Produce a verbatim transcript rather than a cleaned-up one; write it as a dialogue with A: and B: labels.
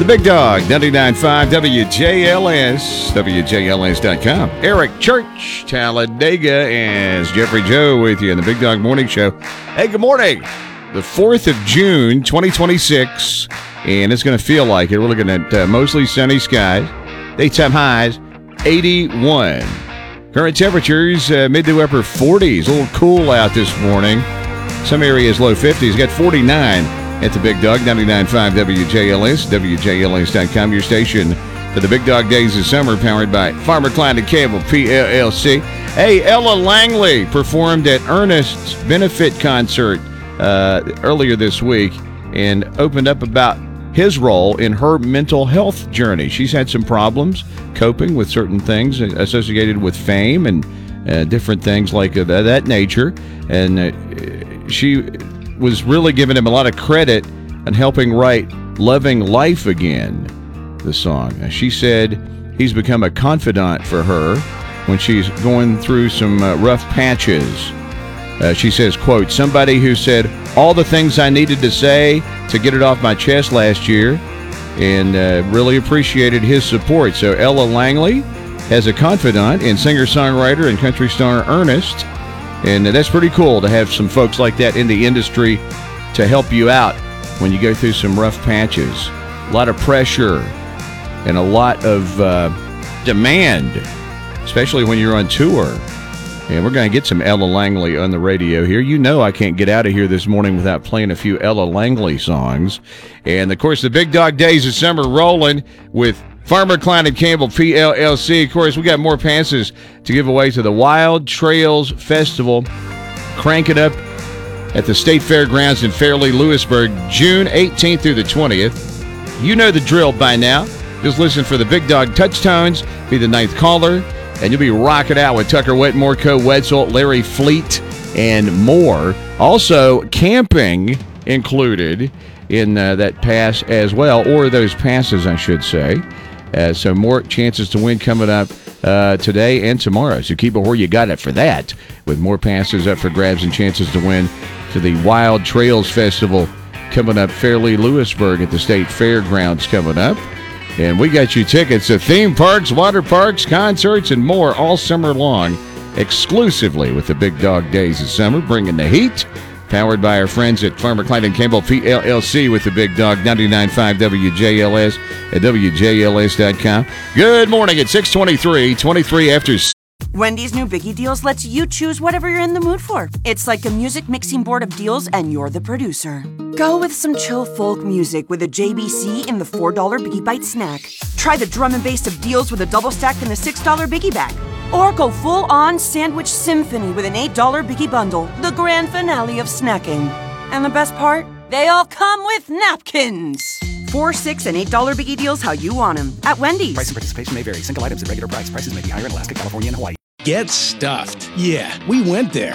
A: The Big Dog, ninety-nine point five W J L S, W J L S dot com. Eric Church, Talladega, as Jeffrey Joe with you in the Big Dog Morning Show. Hey, good morning. The fourth of June, twenty twenty-six, and it's going to feel like it. We're looking at uh, mostly sunny skies. Daytime highs, eighty-one. Current temperatures, uh, mid to upper forties. A little cool out this morning. Some areas low fifties. Got forty-nine at the Big Dog, ninety-nine point five W J L S, W J L S dot com. Your station for the Big Dog Days of Summer, powered by Farmer Klein and Campbell, P L L C. Hey, Ella Langley performed at Ernest's benefit concert uh, earlier this week and opened up about his role in her mental health journey. She's had some problems coping with certain things associated with fame and uh, different things like uh, that nature. And uh, she was really giving him a lot of credit on helping write Loving Life Again, the song. She said he's become a confidant for her when she's going through some uh, rough patches. Uh, she says, quote, somebody who said all the things I needed to say to get it off my chest last year, and uh, really appreciated his support. So Ella Langley has a confidant in singer-songwriter and country star Ernest, and uh, that's pretty cool to have some folks like that in the industry to help you out when you go through some rough patches. A lot of pressure and a lot of uh, demand, especially when you're on tour. And we're going to get some Ella Langley on the radio here. You know I can't get out of here this morning without playing a few Ella Langley songs. And, of course, the Big Dog Days of Summer rolling with Farmer Klein and Campbell, P L L C. Of course, we got more passes to give away to the Wild Trails Festival. Crank it up at the State Fairgrounds in Fairleigh, Lewisburg, June eighteenth through the twentieth. You know the drill by now. Just listen for the Big Dog Touchtones, be the ninth caller, and you'll be rocking out with Tucker Wetmore, Co. Wetzel, Larry Fleet, and more. Also, camping included in uh, that pass as well, or those passes, I should say. Uh, so more chances to win coming up uh, today and tomorrow. So keep it where you got it for that, with more passes up for grabs and chances to win to the Wild Trails Festival coming up Fairleigh, Lewisburg at the State Fairgrounds coming up. And we got you tickets to theme parks, water parks, concerts, and more all summer long, exclusively with the Big Dog Days of Summer, bringing the heat. Powered by our friends at Farmer Klein and Campbell, P L L C, with the Big Dog, ninety-nine point five W J L S at W J L S dot com. Good morning at six twenty-three, twenty-three after.
B: Wendy's new Biggie Deals lets you choose whatever you're in the mood for. It's like a music mixing board of deals, and you're the producer. Go with some chill folk music with a J B C in the four dollar Biggie Bite snack. Try the drum and bass of deals with a double stack in the six dollar Biggie Bag. Or go full-on sandwich symphony with an eight dollar Biggie Bundle, the grand finale of snacking. And the best part? They all come with napkins. Four, six, and eight dollar Biggie Deals how you want them at Wendy's.
C: Price and participation may vary. Single items at regular price. Prices may be higher in Alaska, California, and Hawaii.
D: Get stuffed. Yeah, we went there.